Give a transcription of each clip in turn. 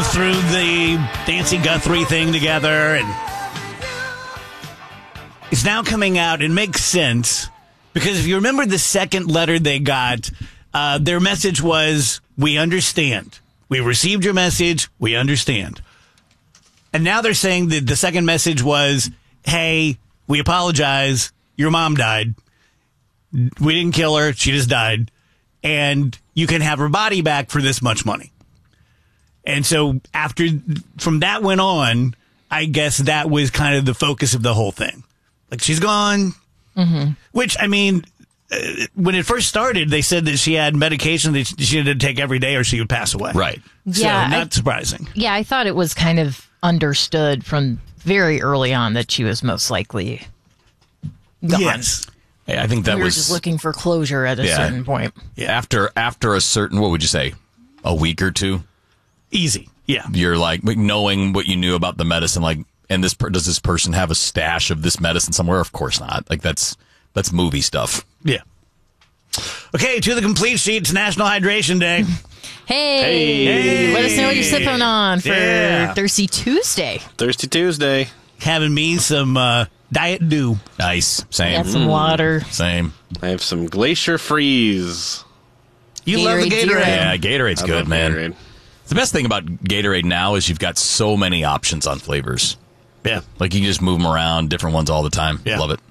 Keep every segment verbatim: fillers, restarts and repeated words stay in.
through the Nancy Guthrie thing together, and it's now coming out. It makes sense because if you remember the second letter they got, uh, their message was, "We understand. We received your message. We understand." And now they're saying that the second message was, "Hey, we apologize. Your mom died. We didn't kill her. She just died. And you can have her body back for this much money." And so after, from that went on, I guess that was kind of the focus of the whole thing. Like, she's gone. Mm-hmm. Which, I mean, uh, when it first started, they said that she had medication that she had to take every day or she would pass away. Right. So, Yeah, not I, surprising. Yeah, I thought it was kind of understood from very early on that she was most likely gone. Yes. Hey, I think that we were was just looking for closure at a Yeah. certain point. Yeah. after after a certain, what would you say, a week or two? Easy. Yeah. You're like knowing what you knew about the medicine, like, and this per- does this person have a stash of this medicine somewhere? Of course not. Like, that's that's movie stuff. Yeah. Okay, to the complete sheet. It's National Hydration Day. Hey, Hey. let us know what you're sipping on for Yeah. Thirsty Tuesday. Thirsty Tuesday. Having me some uh, Diet Dew. Nice. Same. Got some water. Same. I have some Glacier Freeze. You love the Gatorade Gatorade. Zero. Yeah, Gatorade's I good, love man. Gatorade. The best thing about Gatorade now is you've got so many options on flavors. Yeah. Like, you can just move them around, different ones all the time. Yeah. Love it.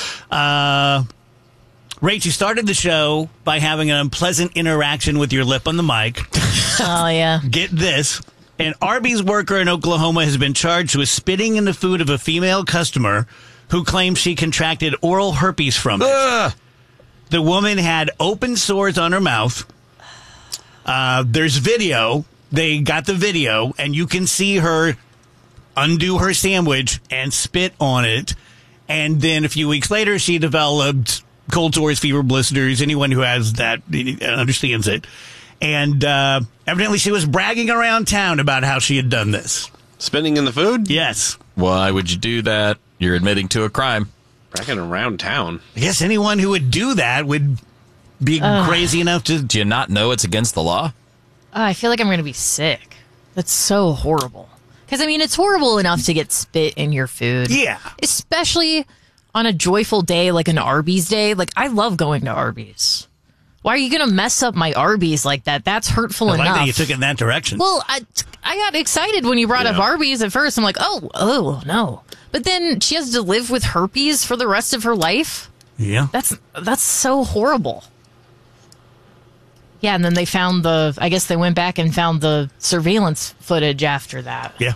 Uh, Rach, you started the show by having an unpleasant interaction with your lip on the mic. Oh, yeah. Get this. An Arby's worker in Oklahoma has been charged with spitting in the food of a female customer who claims she contracted oral herpes from it. Ugh. The woman had open sores on her mouth. Uh, there's video. They got the video, and you can see her undo her sandwich and spit on it. And then a few weeks later, she developed cold sores, fever, blisters. Anyone who has that understands it. And uh, evidently, she was bragging around town about how she had done this. Spinning in the food? Yes. Why would you do that? You're admitting to a crime. Bragging around town. I guess anyone who would do that would be crazy enough to... Do you not know it's against the law? Oh, I feel like I'm going to be sick. That's so horrible. Because, I mean, it's horrible enough to get spit in your food. Yeah. Especially on a joyful day like an Arby's day. Like, I love going to Arby's. Why are you going to mess up my Arby's like that? That's hurtful I like enough. that you took it in that direction. Well, I, I got excited when you brought Yeah. up Arby's at first. I'm like, oh, oh, no. But then she has to live with herpes for the rest of her life? Yeah. That's that's so horrible. Yeah, and then they found the, I guess they went back and found the surveillance footage after that. Yeah.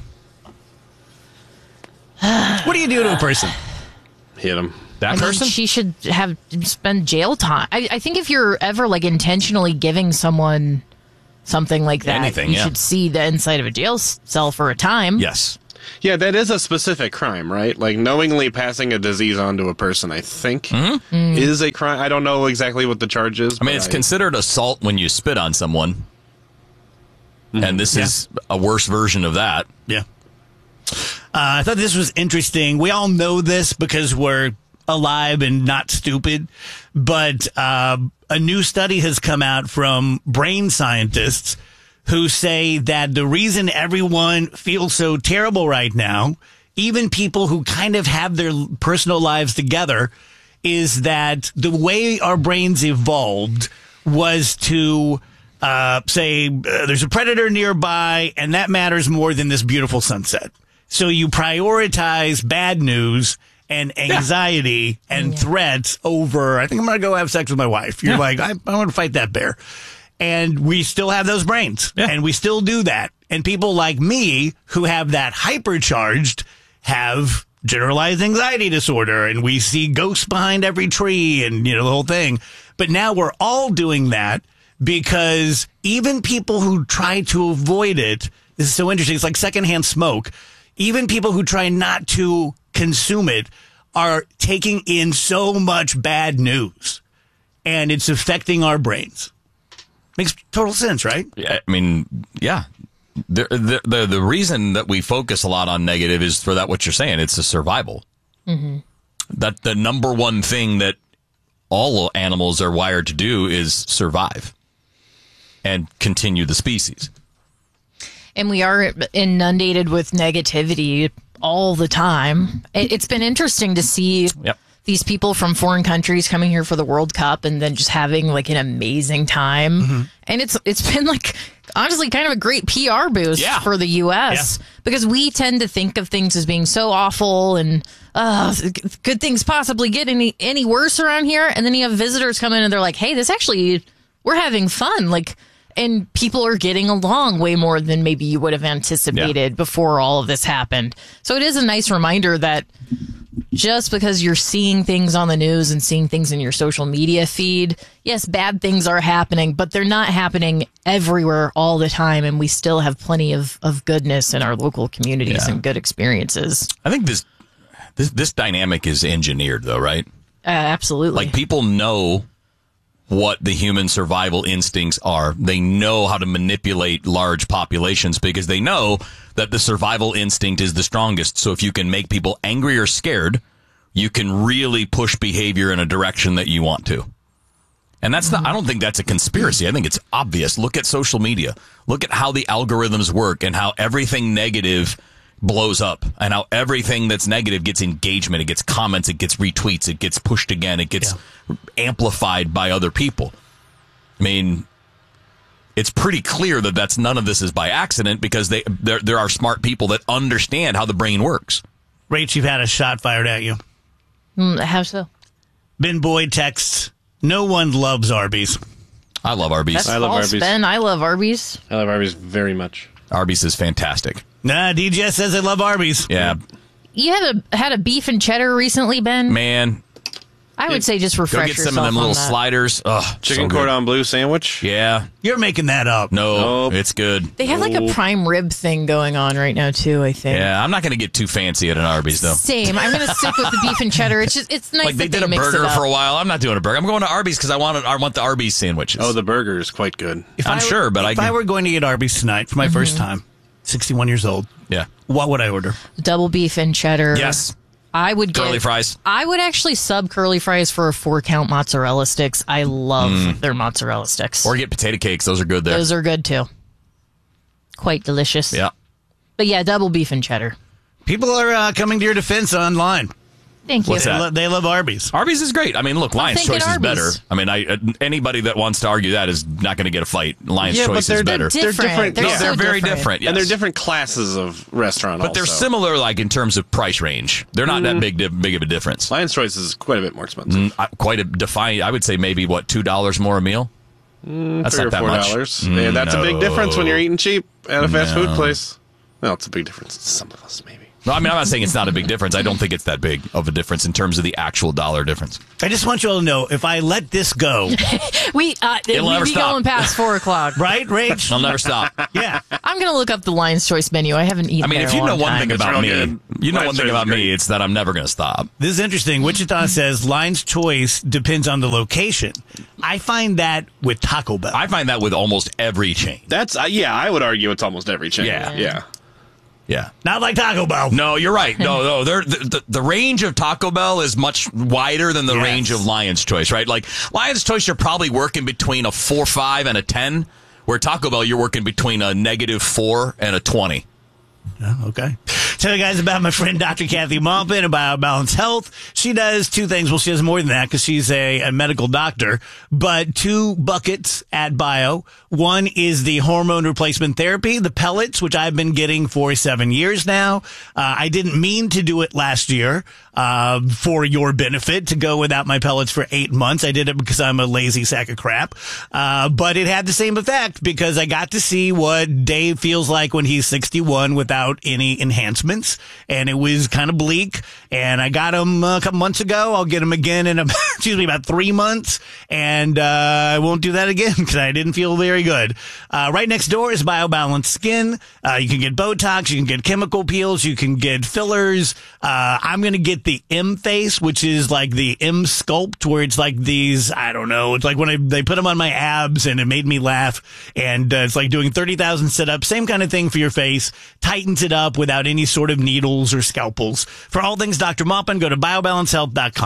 What do you do to a person? Hit him. That I mean, person? she should have spend jail time. I, I think if you're ever like intentionally giving someone something like that, Anything, you yeah. should see the inside of a jail s- cell for a time. Yes. Yeah, that is a specific crime, right? Like, knowingly passing a disease on to a person, I think, Mm-hmm. Mm. is a crime. I don't know exactly what the charge is. I mean, but it's considered assault when you spit on someone. And this Yeah. is a worse version of that. Yeah. Uh, I thought this was interesting. We all know this because we're alive and not stupid. But uh, a new study has come out from brain scientists who say that the reason everyone feels so terrible right now, even people who kind of have their personal lives together, is that the way our brains evolved was to uh, say uh, there's a predator nearby, and that matters more than this beautiful sunset. So you prioritize bad news and anxiety and threats over, I think I'm going to go have sex with my wife. You're Yeah. like, I, I want to fight that bear. And we still have those brains. Yeah. And we still do that. And people like me who have that hypercharged have generalized anxiety disorder. And we see ghosts behind every tree and, you know, the whole thing. But now we're all doing that because even people who try to avoid it, this is so interesting. It's like secondhand smoke. Even people who try not to consume it are taking in so much bad news. And it's affecting our brains. Makes total sense, right? Yeah, I mean, yeah. The, the the the reason that we focus a lot on negative is for that what you're saying. It's a survival. Mm-hmm. That the number one thing that all animals are wired to do is survive and continue the species. And we are inundated with negativity all the time. It, it's been interesting to see Yep. these people from foreign countries coming here for the World Cup and then just having like an amazing time. Mm-hmm. And it's it's been like honestly kind of a great P R boost Yeah. for the U S because we tend to think of things as being so awful and uh, could things possibly get any any worse around here? And then you have visitors come in and they're like, "Hey, this actually we're having fun." Like, and people are getting along way more than maybe you would have anticipated Yeah. before all of this happened. So it is a nice reminder that just because you're seeing things on the news and seeing things in your social media feed, yes, bad things are happening, but they're not happening everywhere all the time. And we still have plenty of, of goodness in our local communities Yeah. and good experiences. I think this this this dynamic is engineered, though, right? Uh, absolutely. Like, people know what the human survival instincts are. They know how to manipulate large populations because they know that the survival instinct is the strongest. So if you can make people angry or scared, you can really push behavior in a direction that you want to. And that's not, I don't think that's a conspiracy. I think it's obvious. Look at social media. Look at how the algorithms work and how everything negative blows up and how everything that's negative gets engagement. It gets comments. It gets retweets. It gets pushed again. It gets yeah. amplified by other people. I mean, it's pretty clear that that's none of this is by accident because they there there are smart people that understand how the brain works. Rach, you've had a shot fired at you. Mm, how so? Ben Boyd texts, "No one loves Arby's." I love Arby's. That's I love false, Arby's. Ben. I love Arby's. I love Arby's very much. Arby's is fantastic. Nah, D J says I love Arby's. Yeah, You had a had a beef and cheddar recently, Ben? man. I would say just Go refresh get yourself some of them on little that. sliders. Ugh, Chicken so good. cordon bleu sandwich. Yeah. You're making that up. No, Nope. it's good. They have like a prime rib thing going on right now too, I think. Yeah, I'm not going to get too fancy at an Arby's, though. Same. I'm going to stick with the beef and cheddar. It's just it's nice Like, they that did a mix burger it up. for a while. I'm not doing a burger. I'm going to Arby's because I want I want the Arby's sandwiches. Oh, the burger is quite good. If I'm I were- sure, but if I I can- were going to get Arby's tonight for my Mm-hmm. first time, sixty-one years old, yeah. what would I order? Double beef and cheddar. Yes. I would get Curly fries. I would actually sub curly fries for a four count mozzarella sticks. I love their mozzarella sticks. Mm. Or get potato cakes. Those are good there. Those are good too. Quite delicious. yeah. But yeah, double beef and cheddar. People are uh, coming to your defense online. Thank you. What's They, that? lo- they love Arby's. Arby's is great. I mean, look, Lion's thinking Choice is Arby's. better. I mean, I uh, anybody that wants to argue that is not going to get a fight. Lion's Yeah, but Choice they're is better. Different. They're different. They're No, No, so they're very different. different. And they're yes. different classes of restaurant. But they're also. similar, like in terms of price range. They're not that big, di- big of a difference. Lion's Choice is quite a bit more expensive. Mm, I- Quite a define. I would say maybe what two dollars more a meal. That's Three not or that four much. dollars. Yeah, that's a big difference when you're eating cheap at a fast No. food place. Well, it's a big difference to some of us, maybe. No, I mean, I'm not saying it's not a big difference. I don't think it's that big of a difference in terms of the actual dollar difference. I just want you all to know, if I let this go, We uh It'll we never be stop. going past four o'clock. right, Rach? I'll never stop. Yeah. I'm gonna look up the Lion's Choice menu. I haven't eaten. I mean, there if in you a know long one time. thing It's about real me, good. you know Lion's one thing Choice about is me, great. it's that I'm never going to stop. This is interesting. Wichita says Lion's Choice depends on the location. I find that with Taco Bell. I find that with almost every chain. That's uh, yeah. I would argue it's almost every chain. Yeah. yeah. Yeah. Not like Taco Bell. No, you're right. No, no, they're, the, the the range of Taco Bell is much wider than the Yes. range of Lion's Choice, right? Like Lion's Choice, you're probably working between a four five and a ten, where Taco Bell, you're working between a negative four and a twenty. Oh, okay. Tell you guys about my friend Doctor Kathy Maupin about Balance Health. She does two things. Well, she does more than that because she's a, a medical doctor, but two buckets at Bio. One is the hormone replacement therapy, the pellets, which I've been getting for seven years now. Uh, I didn't mean to do it last year uh, for your benefit to go without my pellets for eight months. I did it because I'm a lazy sack of crap. Uh, but it had the same effect because I got to see what Dave feels like when he's sixty-one without any enhancements. And it was kind of bleak. And I got him a couple months ago. I'll get him again in about, excuse me, about three months. And uh, I won't do that again because I didn't feel very good. Uh, right next door is BioBalance Skin. Uh, you can get Botox. You can get chemical peels. You can get fillers. Uh, I'm going to get the M Face, which is like the M Sculpt, where it's like these, I don't know, it's like when I, they put them on my abs and it made me laugh. And uh, it's like doing thirty thousand sit-ups. Same kind of thing for your face. Tightens it up without any sort of needles or scalpels. For all things Doctor Maupin, go to bio balance health dot com.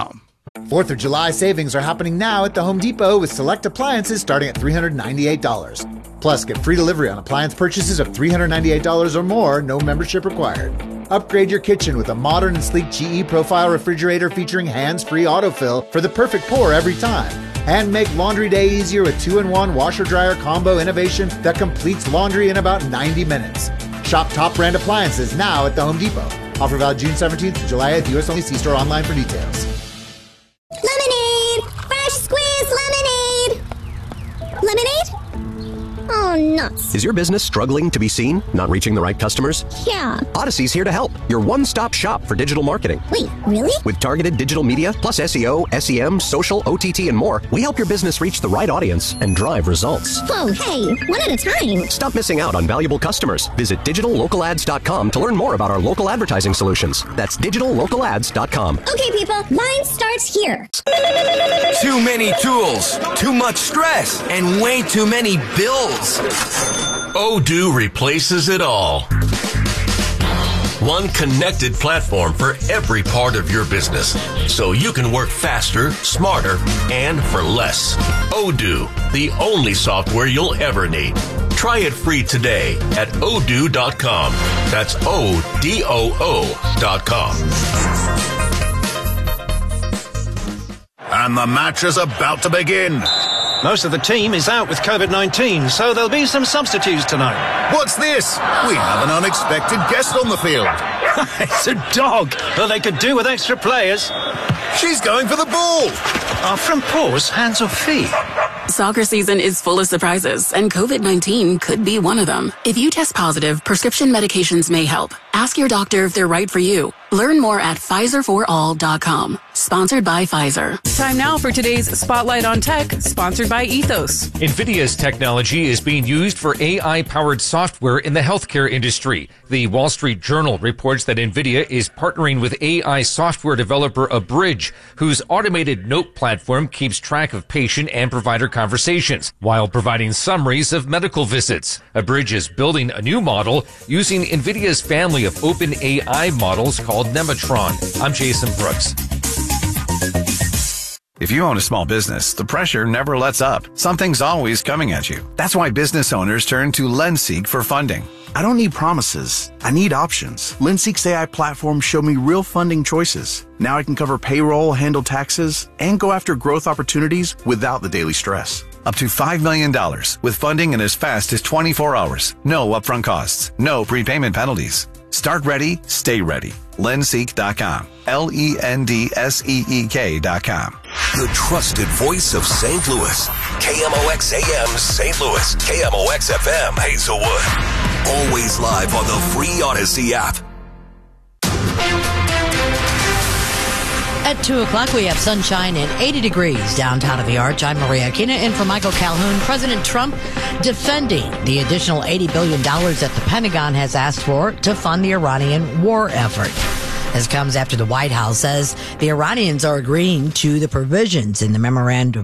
fourth of July savings are happening now at the Home Depot with select appliances starting at three hundred ninety-eight dollars. Plus, get free delivery on appliance purchases of three hundred ninety-eight dollars or more, no membership required. Upgrade your kitchen with a modern and sleek G E Profile refrigerator featuring hands-free autofill for the perfect pour every time. And make laundry day easier with two in one washer-dryer combo innovation that completes laundry in about ninety minutes. Shop top brand appliances now at the Home Depot. Offer valid June seventeenth to July eighth. U S only. See store online for details. Lemonade! Fresh squeezed lemonade! Lemonade? Oh, nuts. Is your business struggling to be seen? Not reaching the right customers? Yeah. Odyssey's here to help. Your one-stop shop for digital marketing. Wait, really? With targeted digital media, plus S E O, S E M, social, O T T, and more, we help your business reach the right audience and drive results. Whoa, hey, one at a time. Stop missing out on valuable customers. Visit digital local ads dot com to learn more about our local advertising solutions. That's digital local ads dot com. Okay, people, mine starts here. Too many tools, too much stress, and way too many bills. Odoo replaces it all. One connected platform for every part of your business, so you can work faster, smarter, and for less. Odoo, the only software you'll ever need. Try it free today at odoo dot com. That's O D O O dot com. And the match is about to begin. Most of the team is out with COVID nineteen, so there'll be some substitutes tonight. What's this? We have an unexpected guest on the field. It's a dog. Well, they could do with extra players. She's going for the ball. Are front paws hands or feet? Soccer season is full of surprises, and COVID nineteen could be one of them. If you test positive, prescription medications may help. Ask your doctor if they're right for you. Learn more at Pfizer for all dot com. Sponsored by Pfizer. Time now for today's Spotlight on Tech, sponsored by Ethos. NVIDIA's technology is being used for A I-powered software in the healthcare industry. The Wall Street Journal reports that NVIDIA is partnering with A I software developer Abridge, whose automated note platform keeps track of patient and provider conversations while providing summaries of medical visits. Abridge is building a new model using NVIDIA's family of open A I models called Nematron. I'm Jason Brooks. If you own a small business, the pressure never lets up. Something's always coming at you. That's why business owners turn to LendSeek for funding. I don't need promises. I need options. LendSeek's A I platform showed me real funding choices. Now I can cover payroll, handle taxes, and go after growth opportunities without the daily stress. Up to five million dollars with funding in as fast as twenty-four hours. No upfront costs. No prepayment penalties. Start ready, stay ready. LendSeek dot com. L E N D S E E K dot com. The trusted voice of Saint Louis. K M O X A M Saint Louis. K M O X F M Hazelwood. Always live on the free Odyssey app. At two o'clock, we have sunshine and eighty degrees downtown of the Arch. I'm Maria Akina, and for Michael Calhoun, President Trump defending the additional eighty billion dollars that the Pentagon has asked for to fund the Iranian war effort. This comes after the White House says the Iranians are agreeing to the provisions in the memorandum